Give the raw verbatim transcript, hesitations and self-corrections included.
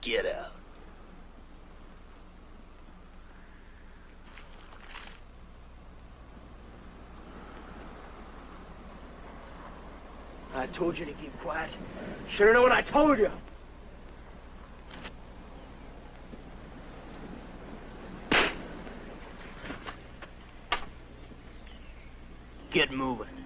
Get out. I told you to keep quiet. Should've known what I told you. Get moving.